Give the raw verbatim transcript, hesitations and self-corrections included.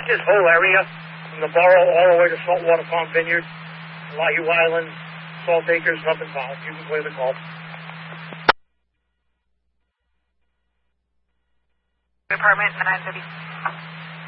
this whole area, from the borough all the way to Saltwater Farm Vineyard, Lahue Island, Salt Acres, up and down. You can play the call. Department nine thirty.